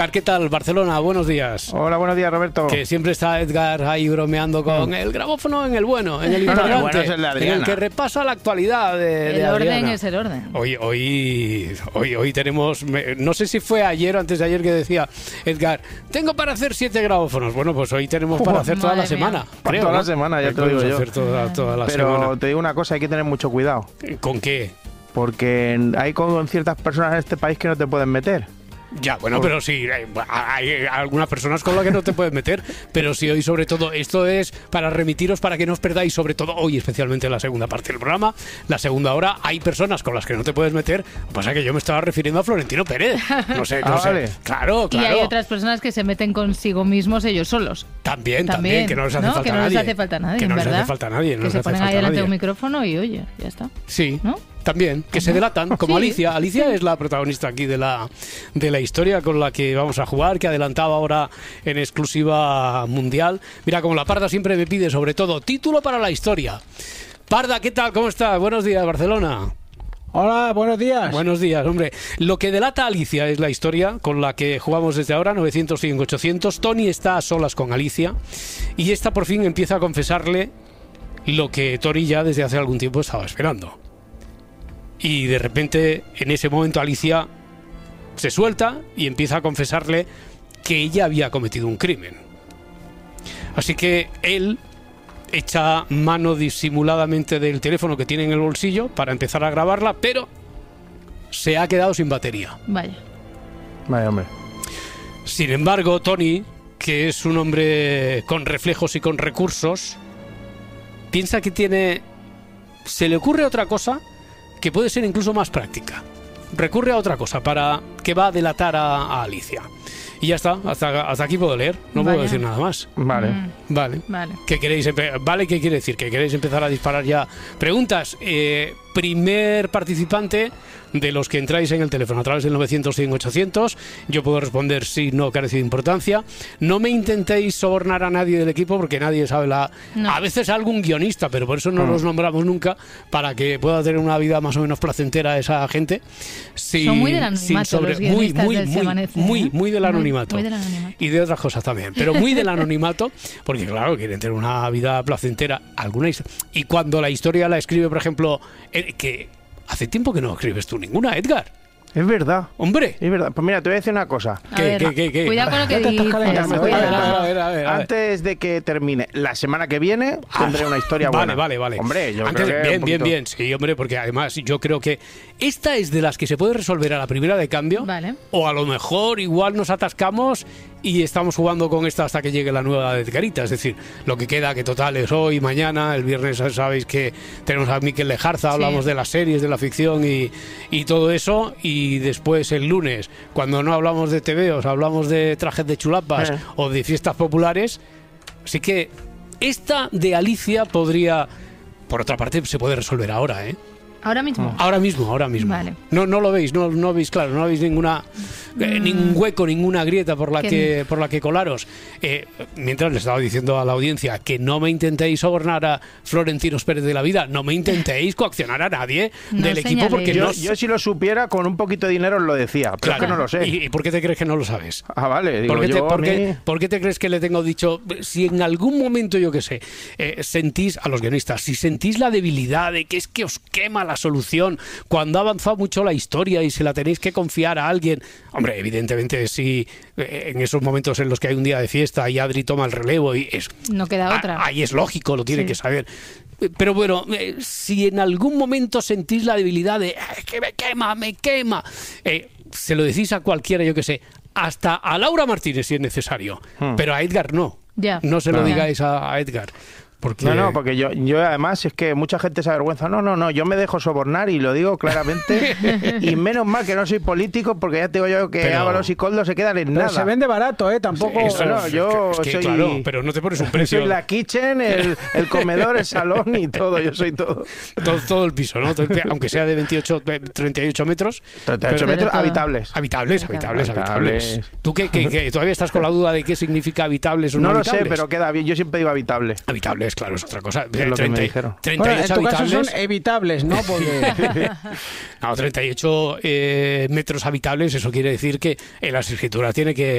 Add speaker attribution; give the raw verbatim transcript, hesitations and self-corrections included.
Speaker 1: ¿Qué tal, Barcelona? Buenos días.
Speaker 2: Hola, buenos días, Roberto.
Speaker 1: Que siempre está Edgar ahí bromeando con mm. el grabófono en el bueno, en el
Speaker 2: no,
Speaker 1: importante,
Speaker 2: no, el bueno es el de Adriana,
Speaker 1: en el que repasa la actualidad de,
Speaker 3: el
Speaker 1: de
Speaker 3: orden
Speaker 1: Adriana.
Speaker 3: es el orden.
Speaker 1: Hoy, hoy, hoy, hoy tenemos, no sé si fue ayer o antes de ayer que decía Edgar, tengo para hacer siete grabófonos. Bueno, pues hoy tenemos para hacer toda la semana.
Speaker 2: Creo, toda
Speaker 1: ¿no?
Speaker 2: la semana, ya te lo digo yo.
Speaker 1: Hacer toda, toda la
Speaker 2: Pero
Speaker 1: semana.
Speaker 2: te digo una cosa, hay que tener mucho cuidado.
Speaker 1: ¿Con qué?
Speaker 2: Porque hay con ciertas personas en este país que no te pueden meter.
Speaker 1: Ya, bueno, pero sí, hay, hay algunas personas con las que no te puedes meter, pero sí, hoy sobre todo, esto es para remitiros, para que no os perdáis, sobre todo hoy, especialmente en la segunda parte del programa, la segunda hora, hay personas con las que no te puedes meter, lo que pasa es que yo me estaba refiriendo a Florentino Pérez, no sé, no
Speaker 2: ah,
Speaker 1: sé,
Speaker 2: vale.
Speaker 1: claro, claro.
Speaker 3: Y hay otras personas que se meten consigo mismos ellos solos.
Speaker 1: También, también,
Speaker 3: también
Speaker 1: que no les hace
Speaker 3: ¿no?
Speaker 1: falta
Speaker 3: que no
Speaker 1: a nadie.
Speaker 3: les hace falta a nadie,
Speaker 1: que no
Speaker 3: ¿verdad?
Speaker 1: les hace falta a nadie. No
Speaker 3: que
Speaker 1: les
Speaker 3: se
Speaker 1: hace
Speaker 3: ponen
Speaker 1: falta
Speaker 3: ahí delante de
Speaker 1: nadie.
Speaker 3: un micrófono y oye, ya está.
Speaker 1: Sí.
Speaker 3: ¿No?
Speaker 1: También, que se delatan, como
Speaker 3: Sí.
Speaker 1: Alicia. Alicia es la protagonista aquí de la, de la historia con la que vamos a jugar, que adelantaba ahora en exclusiva mundial. Mira, como la Parda siempre me pide, sobre todo, título para la historia. Parda, ¿qué tal? ¿Cómo estás? Buenos días, Barcelona.
Speaker 4: Hola, buenos días.
Speaker 1: Buenos días, hombre. Lo que delata Alicia es la historia con la que jugamos desde ahora, novecientos cinco ochocientos. Tony está a solas con Alicia y esta por fin empieza a confesarle lo que Tori ya desde hace algún tiempo estaba esperando. Y de repente, en ese momento, Alicia se suelta y empieza a confesarle que ella había cometido un crimen. Así que él echa mano disimuladamente del teléfono que tiene en el bolsillo para empezar a grabarla, pero se ha quedado sin batería.
Speaker 3: Vaya.
Speaker 2: Vaya, hombre.
Speaker 1: Sin embargo, Tony, que es un hombre con reflejos y con recursos, piensa que tiene... Se le ocurre otra cosa que puede ser incluso más práctica. Recurre a otra cosa para que va a delatar a, a Alicia. Y ya está, hasta, hasta aquí puedo leer, no
Speaker 3: Vaya.
Speaker 1: puedo decir nada más.
Speaker 2: Vale.
Speaker 3: Mm,
Speaker 1: Vale.
Speaker 3: vale.
Speaker 1: ¿Qué queréis? empe- Vale, ¿qué quiere decir? ¿Que queréis empezar a disparar ya? Preguntas. Eh, primer participante de los que entráis en el teléfono a través del novecientos cien ochocientos. Yo puedo responder sí, no, carece de importancia. No me intentéis sobornar a nadie del equipo porque nadie sabe la...
Speaker 3: No.
Speaker 1: A veces algún guionista, pero por eso no
Speaker 2: Mm.
Speaker 1: los nombramos nunca, para que pueda tener una vida más o menos placentera esa gente. Sin-
Speaker 3: Son muy del
Speaker 1: sin
Speaker 3: anonimato los
Speaker 1: muy,
Speaker 3: guionistas
Speaker 1: muy,
Speaker 3: del Se
Speaker 1: muy,
Speaker 3: Amanece,
Speaker 1: muy,
Speaker 3: ¿eh?
Speaker 1: muy del
Speaker 3: Muy-
Speaker 1: anonimato.
Speaker 3: muy del anonimato.
Speaker 1: Y de otras cosas también, pero muy del anonimato, porque claro, quieren tener una vida placentera. Alguna his- y cuando la historia la escribe, por ejemplo, eh, que hace tiempo que no escribes tú ninguna, Edgar.
Speaker 2: Es verdad.
Speaker 1: Hombre.
Speaker 2: Es verdad. Pues mira, te voy a decir una cosa.
Speaker 3: A
Speaker 1: ¿Qué,
Speaker 3: ver,
Speaker 1: qué, qué, qué?
Speaker 3: Cuidado con lo que
Speaker 4: Ya te estás
Speaker 3: dices.
Speaker 4: calentando,
Speaker 1: A ver,
Speaker 3: cuidado.
Speaker 1: a ver, a ver, a ver.
Speaker 2: Antes de que termine la semana que viene, tendré una historia
Speaker 1: Vale,
Speaker 2: buena.
Speaker 1: vale, vale.
Speaker 2: Hombre, yo
Speaker 1: Antes-
Speaker 2: creo que
Speaker 1: bien,
Speaker 2: un
Speaker 1: bien,
Speaker 2: poquito-
Speaker 1: bien. Sí, hombre, porque además yo creo que esta es de las que se puede resolver a la primera de cambio.
Speaker 3: Vale.
Speaker 1: O a lo mejor igual nos atascamos y estamos jugando con esta hasta que llegue la nueva de Edgarita. Es decir, lo que queda, que total es hoy, mañana, el viernes sabéis que tenemos a Miquel Lejarza,
Speaker 3: Sí.
Speaker 1: hablamos de las series, de la ficción y, y todo eso. Y después el lunes, cuando no hablamos de tebeos, hablamos de trajes de chulapas
Speaker 2: Eh.
Speaker 1: o de fiestas populares. Así que esta de Alicia podría... Por otra parte, se puede resolver ahora, ¿eh?
Speaker 3: Ahora mismo.
Speaker 1: Ahora mismo, ahora mismo.
Speaker 3: Vale.
Speaker 1: No, no lo veis, no, no veis claro, no veis ninguna eh, ningún hueco, ninguna grieta por la
Speaker 3: Que-
Speaker 1: que por la que colaros. Eh, mientras le estaba diciendo a la audiencia que no me intentéis sobornar a Florentinos Pérez de la Vida, no me intentéis coaccionar a nadie
Speaker 3: No
Speaker 1: del equipo
Speaker 3: señaléis.
Speaker 1: porque
Speaker 2: Yo,
Speaker 1: no
Speaker 2: yo si lo supiera, con un poquito de dinero os lo decía, pero
Speaker 1: Claro.
Speaker 2: es que no lo sé.
Speaker 1: ¿Y, y por qué te crees que no lo sabes?
Speaker 2: Ah, vale. Digo,
Speaker 1: ¿Por qué, te,
Speaker 2: yo a
Speaker 1: por qué-
Speaker 2: mí-
Speaker 1: por qué te crees que le tengo dicho? Si en algún momento, yo qué sé, eh, sentís, a los guionistas, si sentís la debilidad de que es que os quema la solución cuando ha avanzado mucho la historia y se la tenéis que confiar a alguien, hombre, evidentemente si eh, en esos momentos en los que hay un día de fiesta y Adri toma el relevo y es...
Speaker 3: No queda otra.
Speaker 1: Ah, ahí es lógico, lo tiene
Speaker 3: Sí.
Speaker 1: que saber. Pero bueno, eh, si en algún momento sentís la debilidad de "Ay, que me quema, me quema", eh, se lo decís a cualquiera, yo que sé, hasta a Laura Martínez si es necesario,
Speaker 2: Hmm.
Speaker 1: pero a Edgar no.
Speaker 3: Ya.
Speaker 1: No se lo
Speaker 2: Claro.
Speaker 1: digáis a, a Edgar. Porque...
Speaker 2: No, no, porque yo, yo además es que mucha gente se avergüenza. No, no, no, yo me dejo sobornar y lo digo claramente. Y menos mal que no soy político porque ya te digo yo que
Speaker 1: Pero-
Speaker 2: Ábalos y Coldo se quedan en
Speaker 4: Pero
Speaker 2: nada.
Speaker 4: se vende barato, ¿eh? Tampoco...
Speaker 1: Eso,
Speaker 2: no,
Speaker 1: es
Speaker 2: yo
Speaker 1: que- es que,
Speaker 2: soy-
Speaker 1: claro, pero no te pones un
Speaker 2: Yo
Speaker 1: precio.
Speaker 2: soy la kitchen, el, el comedor, el salón y todo, yo soy todo.
Speaker 1: todo, todo el piso, ¿no? Todo el pi- aunque sea de veintiocho, treinta y ocho metros.
Speaker 2: treinta y ocho
Speaker 1: pero-
Speaker 2: metros
Speaker 3: todo.
Speaker 2: habitables.
Speaker 1: Habitables, habitables, habitables.
Speaker 2: Habitables.
Speaker 1: ¿Tú qué, qué- qué? todavía estás con la duda de qué significa habitables o no
Speaker 2: No lo sé,
Speaker 1: habitables?
Speaker 2: pero queda bien. Yo siempre digo habitable.
Speaker 1: Habitables, habitables, claro, es otra cosa.
Speaker 2: Es lo que me dijeron.
Speaker 1: treinta y ocho
Speaker 4: Bueno, en tu caso
Speaker 1: habitables.
Speaker 4: son evitables, ¿no? Porque...
Speaker 1: No, treinta y ocho eh, metros habitables, eso quiere decir que en las escrituras tiene que